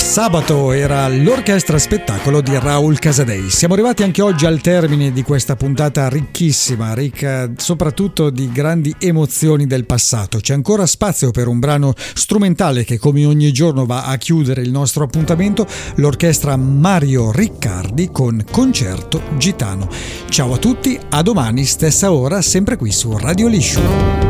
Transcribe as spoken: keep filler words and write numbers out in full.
Sabato era l'orchestra spettacolo di Raul Casadei. Siamo arrivati anche oggi al termine di questa puntata ricchissima, ricca soprattutto di grandi emozioni del passato. C'è ancora spazio per un brano strumentale che come ogni giorno va a chiudere il nostro appuntamento, l'orchestra Mario Riccardi con Concerto Gitano. Ciao a tutti, a domani stessa ora, sempre qui su Radio Liscio.